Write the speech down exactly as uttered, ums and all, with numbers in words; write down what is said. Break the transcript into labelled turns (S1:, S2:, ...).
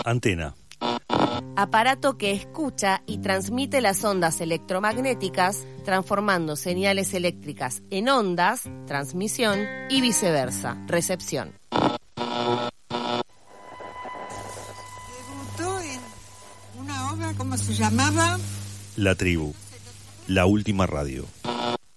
S1: Antena.
S2: Aparato que escucha y transmite las ondas electromagnéticas, transformando señales eléctricas en ondas, transmisión, y viceversa, recepción.
S3: Debutó en una obra, ¿cómo se llamaba?
S1: La Tribu. La última radio.